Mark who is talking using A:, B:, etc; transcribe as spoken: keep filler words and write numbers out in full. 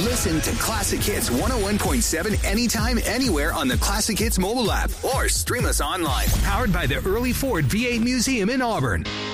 A: Listen to Classic Hits one oh one point seven anytime, anywhere on the Classic Hits mobile app or stream us online. Powered by the Early Ford V eight Museum in Auburn.